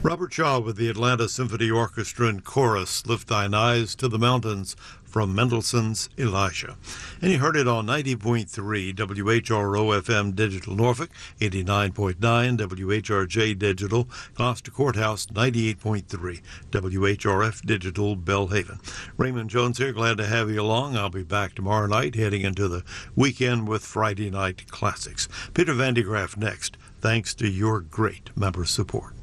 Robert Shaw with the Atlanta Symphony Orchestra and Chorus, Lift Thine Eyes to the Mountains from Mendelssohn's Elijah. And you heard it on 90.3 WHRO FM Digital Norfolk, 89.9 WHRJ Digital, Gloucester Courthouse, 98.3 WHRF Digital, Belhaven. Raymond Jones here, glad to have you along. I'll be back tomorrow night, heading into the weekend with Friday Night Classics. Peter Van de Graaff next, thanks to your great member support.